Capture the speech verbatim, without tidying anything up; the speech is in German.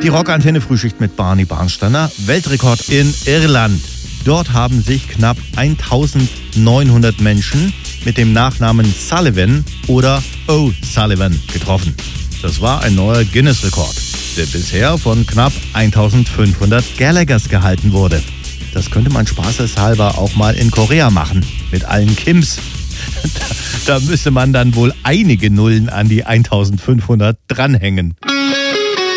Die Rockantenne Frühschicht mit Barney Barnsteiner. Weltrekord in Irland. Dort haben sich knapp eintausendneunhundert Menschen mit dem Nachnamen Sullivan oder O'Sullivan getroffen. Das war ein neuer Guinness-Rekord, der bisher von knapp eintausendfünfhundert Gallaghers gehalten wurde. Das könnte man spaßeshalber auch mal in Korea machen, mit allen Kims. Da, da müsste man dann wohl einige Nullen an die eintausendfünfhundert dranhängen.